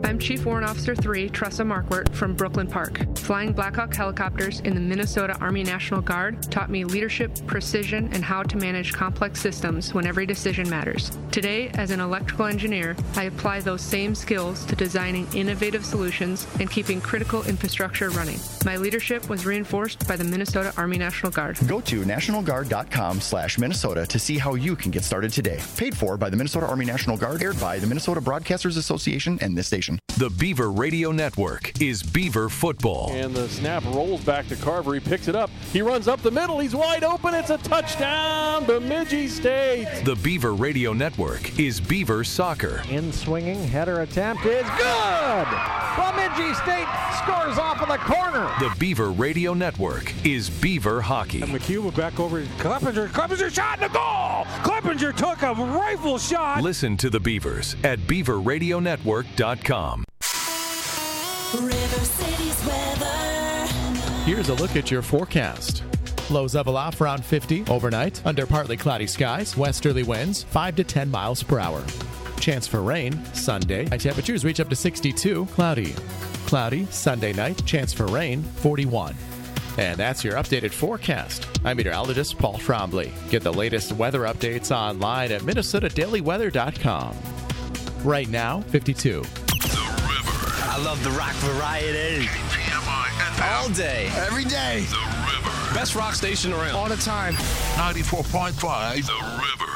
I'm Chief Warrant Officer 3, Tressa Markwart from Brooklyn Park. Flying Black Hawk helicopters in the Minnesota Army National Guard taught me leadership, precision, and how to manage complex systems when every decision matters. Today, as an electrical engineer, I apply those same skills to designing innovative solutions and keeping critical infrastructure running. My leadership was reinforced by the Minnesota Army National Guard. Go to nationalguard.com/Minnesota to see how you can get started today. Paid for by the Minnesota Army National Guard, aired by the Minnesota Broadcasters Association and this station. The Beaver Radio Network is Beaver Football. And the snap rolls back to Carver. He picks it up. He runs up the middle. He's wide open. It's a touchdown, Bemidji State. The Beaver Radio Network is Beaver Soccer. In swinging, header attempt is good. Bemidji State scores off of the corner. The Beaver Radio Network is Beaver Hockey. And McHugh back over to Kleppinger. Kleppinger shot in the goal. Kleppinger took a rifle shot. Listen to the Beavers at beaverradionetwork.com. River City's weather. Here's a look at your forecast. Lows level off around 50 overnight under partly cloudy skies, westerly winds 5 to 10 miles per hour. Chance for rain Sunday. High temperatures reach up to 62. Cloudy. Cloudy Sunday night. Chance for rain 41. And that's your updated forecast. I'm meteorologist Paul Trombley. Get the latest weather updates online at minnesotadailyweather.com. Right now, 52. I love the rock variety. KPMI FM. All day. Every day. The River. Best rock station around. All the time. 94.5. The River.